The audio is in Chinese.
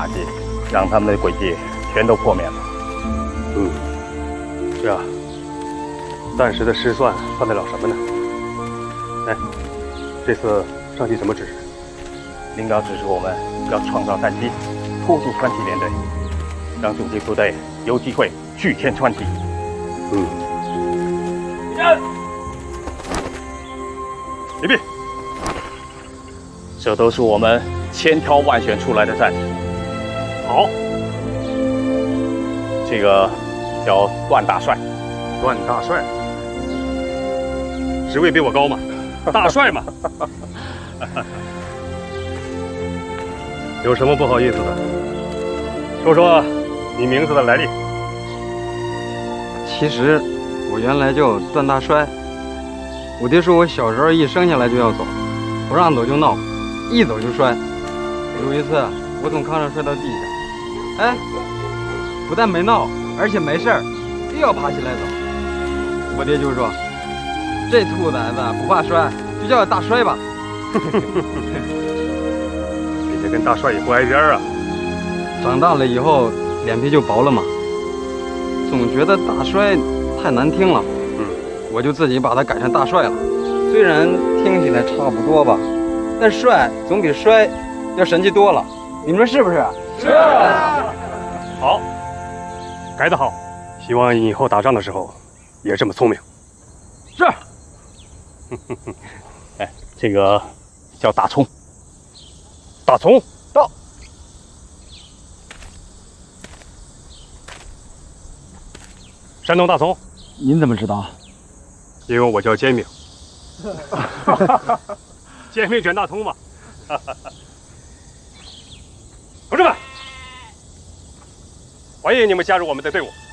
打击，让他们的诡计全都破灭了。 是啊，暂时的失算算得了什么呢？哎，这次上级什么指示？ 领导指示我们要创造战机，拖住川崎联队，让主力部队有机会拒歼川崎。 礼毕。 这都是我们千挑万选出来的战士。 好， 这个叫段大帅。 段大帅，职位比我高嘛，大帅嘛。有什么不好意思的？说说你名字的来历。 其实我原来叫段大帅，我爹说我小时候一生下来就要走，不让走就闹，一走就摔。有一次我从炕上摔到地下，哎，不但没闹，而且没事儿，又要爬起来走。我爹就说：“这兔崽子不怕摔，就叫大摔吧。” 你这跟大帅也不挨边啊。 长大了以后脸皮就薄了嘛，总觉得大摔太难听了，我就自己把它改成大帅了。虽然听起来差不多吧，但帅总比摔要神气多了，你们说是不是？ 是。好，改得好，希望以后打仗的时候也这么聪明。 是。 哎，这个叫大葱。 大葱到。 山东大葱。 您怎么知道？ 因为我叫煎饼。煎饼卷大葱嘛。同志们，欢迎你们加入我们的队伍。